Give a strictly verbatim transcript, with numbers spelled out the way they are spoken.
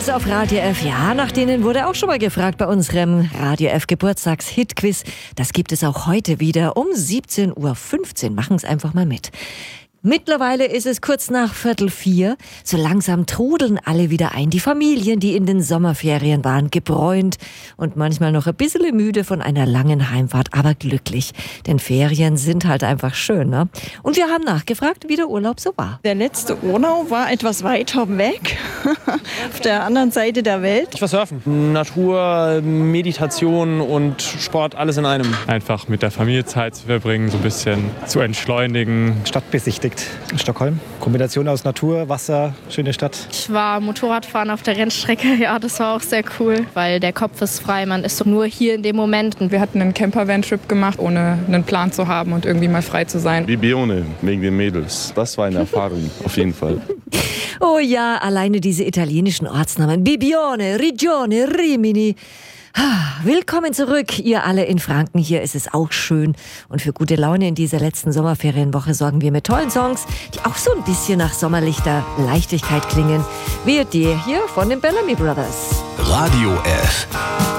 Beatles auf Radio F. Ja, nach denen wurde auch schon mal gefragt bei unserem Radio F Geburtstags-Hit-Quiz. Das gibt es auch heute wieder um siebzehn Uhr fünfzehn. Machen Sie einfach mal mit. Mittlerweile ist es kurz nach Viertel vier. So langsam trudeln alle wieder ein. Die Familien, die in den Sommerferien waren, gebräunt und manchmal noch ein bisschen müde von einer langen Heimfahrt, aber glücklich. Denn Ferien sind halt einfach schön, ne? Und wir haben nachgefragt, wie der Urlaub so war. Der letzte Urlaub war etwas weiter weg, auf der anderen Seite der Welt. Ich war surfen. Natur, Meditation und Sport, alles in einem. Einfach mit der Familie Zeit zu verbringen, so ein bisschen zu entschleunigen. Stadt besichtigt. Stockholm. Kombination aus Natur, Wasser, schöne Stadt. Ich war Motorradfahren auf der Rennstrecke. Ja, das war auch sehr cool, weil der Kopf ist frei. Man ist so nur hier in dem Moment. Und wir hatten einen Campervan-Trip gemacht, ohne einen Plan zu haben und irgendwie mal frei zu sein. Bibione, wegen den Mädels. Das war eine Erfahrung, auf jeden Fall. Oh ja, alleine diese italienischen Ortsnamen. Bibione, Regione, Rimini. Willkommen zurück, ihr alle in Franken. Hier ist es auch schön. Und für gute Laune in dieser letzten Sommerferienwoche sorgen wir mit tollen Songs, die auch so ein bisschen nach sommerlicher Leichtigkeit klingen. Wie der hier von den Bellamy Brothers. Radio F.